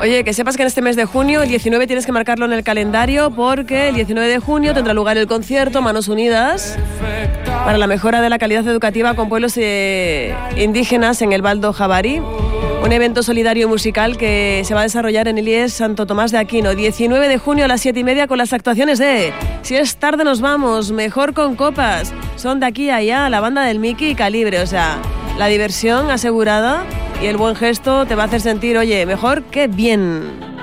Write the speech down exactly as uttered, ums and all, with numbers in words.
Oye, que sepas que en este mes de junio, el diecinueve, tienes que marcarlo en el calendario porque el diecinueve de junio tendrá lugar el concierto Manos Unidas para la mejora de la calidad educativa con pueblos eh, indígenas en el Baldo Jabarí. Un evento solidario y musical que se va a desarrollar en el I E S Santo Tomás de Aquino. diecinueve de junio a las siete y media con las actuaciones de Si es tarde nos vamos, Mejor con copas. Son de aquí a allá, la banda del Miki y Calibre. O sea, la diversión asegurada y el buen gesto te va a hacer sentir, oye, mejor que bien.